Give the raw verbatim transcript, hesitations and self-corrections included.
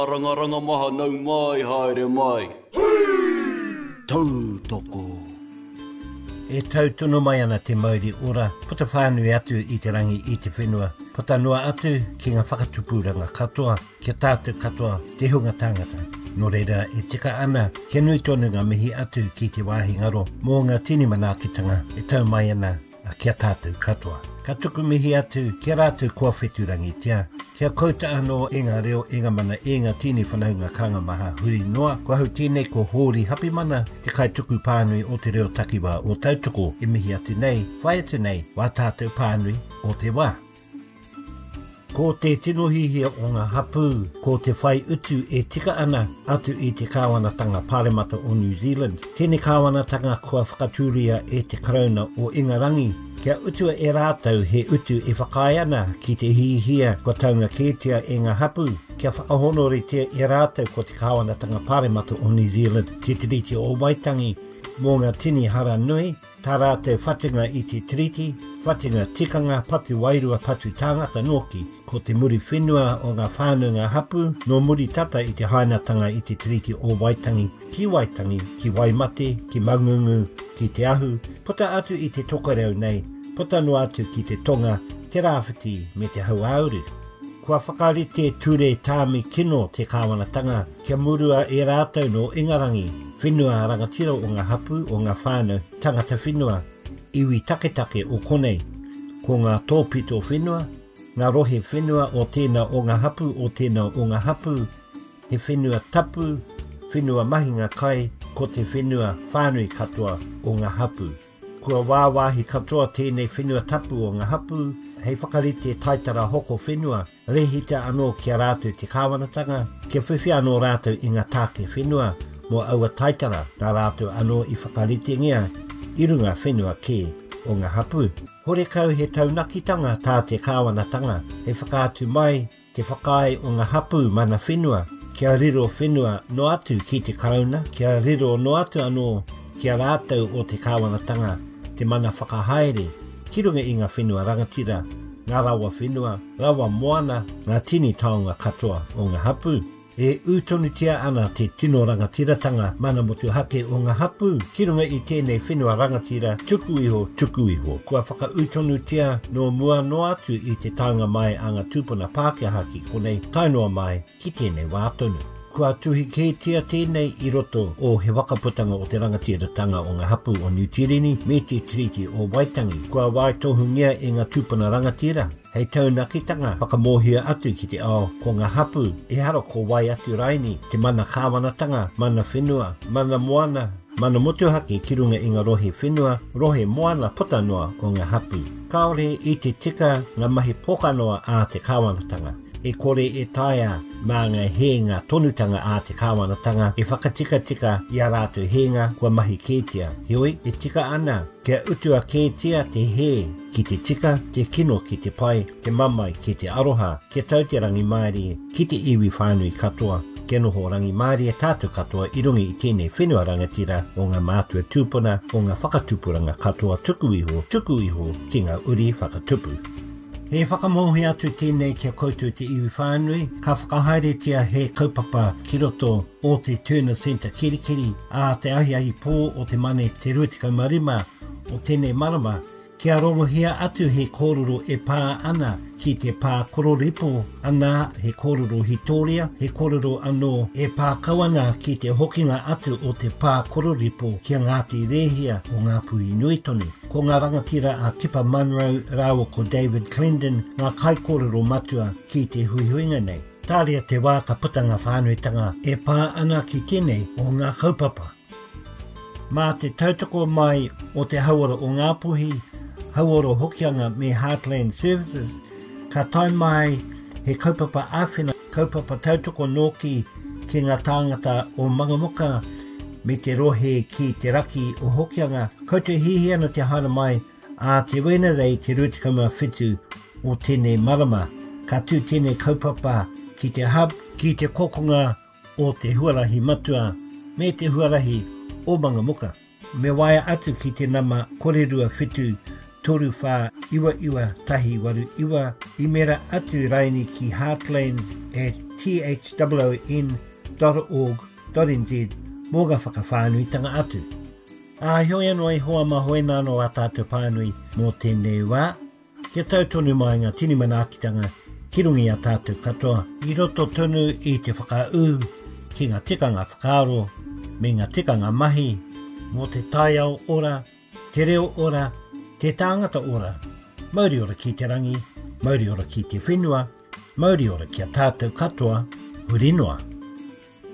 Rangaranga maha nau mai haere mai. Tau toko. E tau tunu mai ana te mauri ora, puta whānui atu i te rangi i te whenua. Puta noa atu ki ngā whakatupuranga katoa, kia tātou katoa te hunga tangata. Nō reira e tika ana, kia nui tonu ngā mihi atu ki te wāhi ngaro, mō ngā tini manākitanga e tau mai ana a kia tātou katoa. Ka tuku mihi atu, kia rātou kua wheturangi tia. Kia kouta anō e ngā reo e ngā mana e ngā tini whanaunga kanga maha huri noa. Kua hau tēnei ko hōri hapi mana, te kai tuku pānui o te reo takiwa o tautoko e mihi atu nei, whai atu nei, wā tātou pānui o te wā. Ko te tino hihia o ngā hapu, ko te whai utu e tika ana atu i te kāwanatanga Pāremata o New Zealand. Tēnei kāwanatanga kua whakaturia e te karauna o Ingarangi. Kia utua e rātau he utu e whakai ana ki te hihia kua taunga kētia e ngā hapu. Kia whakahonori te e rātau ko te kāwanatanga Pāremata o New Zealand. Te tiriti o Waitangi mō ngā tini hara nui. Tā rātau whatinga i te tiriti, whatinga tikanga patu wairua patu tāngata noki ko te muri whenua o ngā whānunga hapu no muri tata i te hainatanga i te tiriti o Waitangi, ki Waitangi, ki Waimate, ki Maungungu, ki te ahu, puta atu i te tokareo nei, puta no atu ki te tonga, te rāwhiti me te hauauru. Kua whakarite ture tāmi kino te kāwanatanga, kia murua e rātau no Ingarangi, whenua rangatira o ngā hapu o ngā whānau, tangata whenua, iwi taketake o konei, ko ngā tōpito whenua, ngā rohe whenua o tēnā o ngā hapu o tēnā o ngā hapu, he whenua tapu, whenua mahinga kai, ko te whenua whānui katoa o ngā hapu. Kua wāwāhi katoa tēnei whenua tapu o ngā hapu, hei whakarite taitara hoko whenua, rehita anō kia rātou te kāwanatanga, kia whiwhi anō rātou i ngā tāke whenua, mō aua taitara nā rātou anō i whakarite ngia, i runga whenua kē o ngā hapu. Hore kau he taunakitanga tā te kāwanatanga, he whakātu mai te whakai o ngā hapu mana whenua, kia riro whenua no atu ki te karauna, kia riro no atu anō kia rātou o te kāwanatanga, te mana whakahaere, ki runga i ngā whenua rangatira, ngā rawa whenua, rawa moana, ngā tini taonga katoa o ngā hapu. E utonutia ana te tino rangatiratanga mana motu hake o ngā hapu, ki runga i tēnei whenua rangatira, tuku iho, tuku iho. Kua whaka utonutia no mua no atu i te taonga mai a ngā tūpuna Pākehā ki konei, tainoa mai ki tēnei wātonu. Kua tuhi kētia tēnei i roto o he wakaputanga o te rangatiratanga o ngā hapu o New Tirini me te tiriti o Waitangi. Kua waitohungia e ngā tūpuna rangatira. Hei taunakitanga whakamohia atu ki te ao ko ngā hapu e haro ko wai atu raini te mana kāwanatanga, mana whenua, mana moana, mana motuhake ki runga i ngā rohe whenua, rohe moana puta noa o ngā hapu. Kaore i te tika ngā mahi pokanoa a te kāwanatanga. E kore e taia mā ngā henga tonutanga a te kāwanatanga e whakatika tika i a rātou henga kua mahi kētia. Heoi, e tika ana, kia utua kētia te he ki te tika, te kino ki te pai, te mamai ki te aroha, kia tau te rangi maari ki te iwi whānui katoa, kia noho rangi maari e tātou katoa i rungi i tēnei whenua rangatira o ngā mātua tūpuna o ngā whakatupuranga katoa tuku iho, tuku iho ki ngā uri whakatupu. He whakamohi atu tēnei kia koutou te iwi whānui, ka whakahaeretia he kaupapa ki roto o te Turner Centre kirikiri, a te ahi ahi pō o te mane te ruitikau marima o tēnei marama, kia rongohia atu he kōrero e pā ana ki te pā kororipo ana he kōrero hitoria, he kōrero anō e pā kawana ki te hokinga atu o te pā kororipo kia Ngāti Rehia o ngā pui nui tonu. Ko ngā rangatira a Kipa Munro rāua ko David Clendon, ngā kai kōrero matua ki te huihuinga nei. Tāria te wā ka putanga whānuitanga e pā ana ki tēnei o ngā kaupapa. Mā te tautoko mai o te hauara o Ngāpuhi, hauara hokianga me Heartland Services, ka tai mai he kaupapa āwhina, kaupapa tautoko noki ki ngā tāngata o Mangamuka, me te rohe ki te raki o hokianga, koutou hihi ana te hana mai a te wena rei te rutikama whitu o tēnei marama, ka tū tēnei kaupapa ki te hub, ki te kokonga o te huarahi matua, me te huarahi o Mangamuka. Me waia atu ki te nama korerua whitu toru whā iwa iwa tahi waru iwa I mera atu raini ki heartlands at t h o o n dot org dot n z mō ka whakawhānuitanga atu. A hoi anō e hoa mahoe nāno a tātou pānui mō tēnei wā. Kia tautonu mai ngā tini manaakitanga ki rungi a tātou katoa. I roto tonu I te whakaū ki ngā tikanga whakaaro me ngā tikanga mahi mō te taiao ora, te reo ora, te tāngata ora. Mauri ora ki te rangi, mauri ora ki te whenua, mauri ora ki a tātou katoa, huri noa.